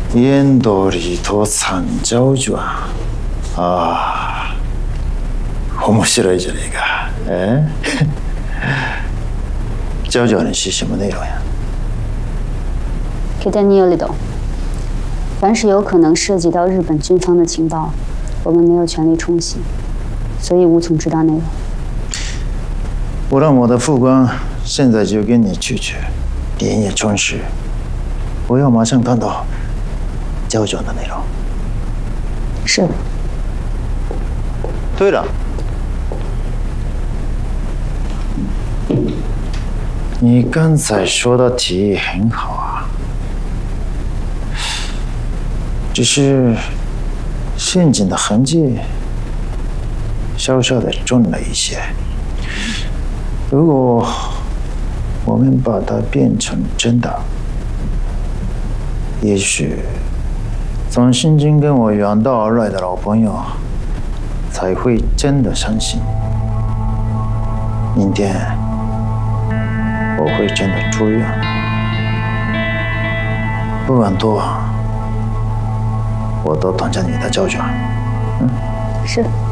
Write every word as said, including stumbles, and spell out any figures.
烟斗里头藏胶卷啊，面白いじゃねえか。哎，胶卷是什么内容呀？ 给丹尼尔里头，凡是有可能涉及到日本军方的情报，我们没有权利冲洗，所以无从知道内容。 我让我的副官现在就跟你去去，连夜冲洗，我要马上看到胶卷的内容。 是。 对了，你刚才说的提议很好啊，只是陷阱的痕迹稍稍的重了一些。如果我们把它变成真的，也许从新京跟我远道而来的老朋友才会真的相信，明天我会真的出院。不管多，我都等着你的胶卷。嗯， 是。